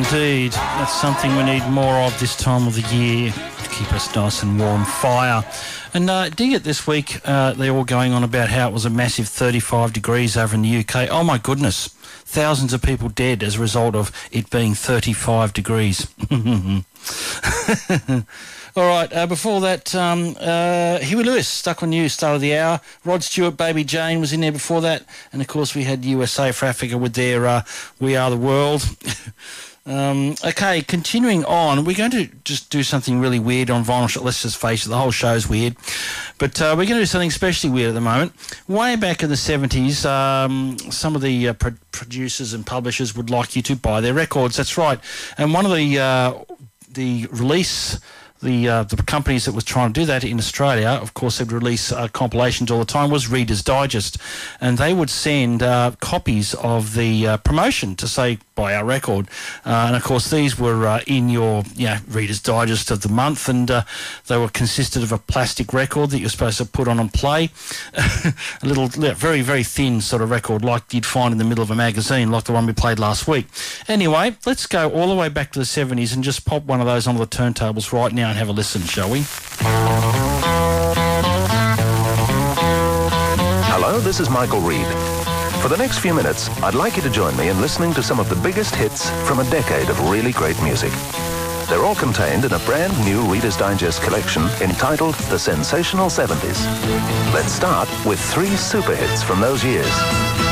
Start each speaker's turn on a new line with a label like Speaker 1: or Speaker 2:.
Speaker 1: indeed. That's something we need more of this time of the year to keep us nice and warm. Fire. And dig it this week, they're all going on about how it was a massive 35 degrees over in the UK. Oh, my goodness. Thousands of people dead as a result of it being 35 degrees. All right, before that, Huey Lewis, Stuck on You, start of the hour. Rod Stewart, Baby Jane was in there before that. And, of course, we had USA for Africa with their We Are the World. Okay, continuing on, we're going to just do something really weird on Vinyl Shot. Let's just face it, the whole show's weird. But we're going to do something especially weird at the moment. Way back in the 70s, some of the producers and publishers would like you to buy their records. That's right. And one of the release... The companies that was trying to do that in Australia, of course, they'd release compilations all the time, was Reader's Digest. And they would send copies of the promotion to say, buy our record. And, of course, these were in your Reader's Digest of the month, and they were consisted of a plastic record that you're supposed to put on and play. A little, very, very thin sort of record like you'd find in the middle of a magazine, like the one we played last week. Anyway, let's go all the way back to the 70s and just pop one of those onto the turntables right now and have a listen, shall we?
Speaker 2: Hello, this is Michael Reed. For the next few minutes, I'd like you to join me in listening to some of the biggest hits from a decade of really great music. They're all contained in a brand new Reader's Digest collection entitled The Sensational 70s. Let's start with 3 super hits from those years.